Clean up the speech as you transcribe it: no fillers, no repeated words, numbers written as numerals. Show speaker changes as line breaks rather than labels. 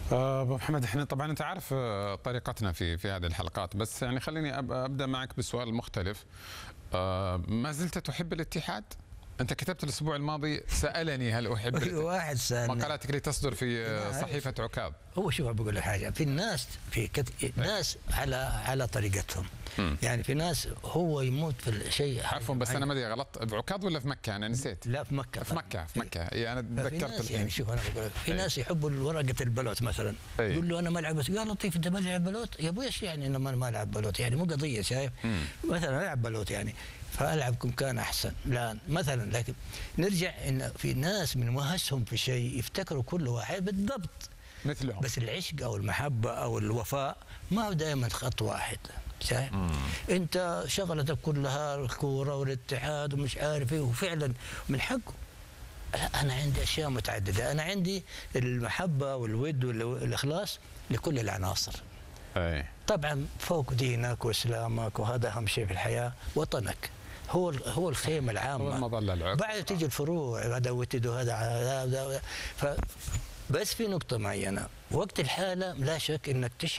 ابو محمد، احنا طبعا انت عارف طريقتنا في هذه الحلقات، بس يعني خليني ابدا معك بسؤال مختلف. ما زلت تحب الاتحاد؟ انت كتبت الاسبوع الماضي سالني هل احب الاتحاد.
واحد سالني.
مقالاتك اللي تصدر في صحيفه عكاظ.
هو شوف بقول لك حاجه، في الناس ناس على طريقتهم. يعني في ناس هو يموت في الشيء.
عفوا بس انا ما ادري غلط، بعكاظ ولا في مكه؟ انا نسيت.
لا في مكه.
في مكه اي انا تذكرت الحين.
يعني شوف انا بقول لك في ناس يحبوا ورقه البلوت مثلا. يقول له انا ما العب، بس يا لطيف انت ما تلعب بلوت يا ابوي، ايش يعني انا ما العب بلوت؟ يعني مو قضيه، شايف؟ مثلا العب بلوت يعني فالعبكم كان احسن الان مثلا. لكن نرجع ان في ناس من وهسهم في شيء يفتكروا كل واحد بالضبط
مثلهم، بس
العشق او المحبه او الوفاء ما هو دائما خط واحد. شايف؟ انت شغلتك كلها الكوره والاتحاد ومش عارف ايه، وفعلا من حقه. انا عندي اشياء متعدده، انا عندي المحبه والود والاخلاص لكل العناصر.
اي
طبعا فوق دينك واسلامك، وهذا اهم شيء في الحياه، وطنك هو الخيمه العامه،
هو المظله العليا.
بعد تيجي الفروع، هذا وتد وهذا بس في نقطه معينه، وقت الحاله لا شك انك تشحن